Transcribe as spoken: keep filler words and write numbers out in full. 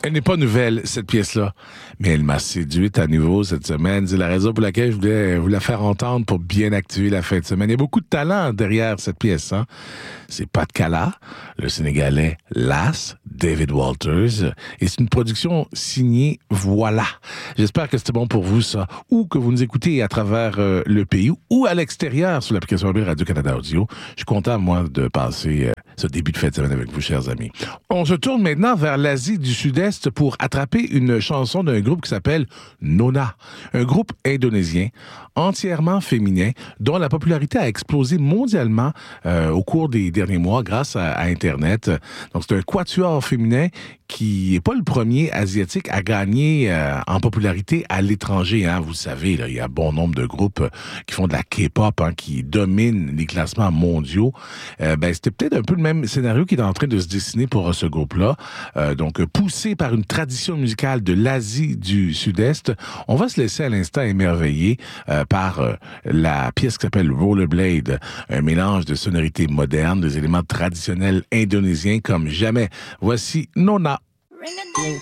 Elle n'est pas nouvelle, cette pièce-là, mais elle m'a séduite à nouveau cette semaine. C'est la raison pour laquelle je voulais vous la faire entendre pour bien activer la fin de semaine. Il y a beaucoup de talent derrière cette pièce. Hein? C'est Pat Kala, le Sénégalais Las, David Walters, et c'est une production signée Voilà. J'espère que c'était bon pour vous, ça, ou que vous nous écoutez à travers euh, le pays ou à l'extérieur sur l'application mobile Radio-Canada Audio. Je suis content, moi, de passer euh, ce début de fin de semaine avec vous, chers amis. On se tourne maintenant vers l'Asie du Sud-Est pour attraper une chanson d'un groupe qui s'appelle Nona, un groupe indonésien entièrement féminin dont la popularité a explosé mondialement euh, au cours des derniers mois grâce à, à Internet. Donc, c'est un quatuor féminin qui n'est pas le premier asiatique à gagner euh, en popularité à l'étranger. Hein. Vous le savez, là, il y a bon nombre de groupes euh, qui font de la K-pop, hein, qui dominent les classements mondiaux. Euh, ben, c'était peut-être un peu le même scénario qui est en train de se dessiner pour euh, ce groupe-là. Euh, donc, euh, poussé par une tradition musicale de l'Asie du Sud-Est, on va se laisser à l'instant émerveiller euh, par euh, la pièce qui s'appelle Rollerblade, un mélange de sonorités modernes, des éléments traditionnels indonésiens comme jamais. Voici Nona.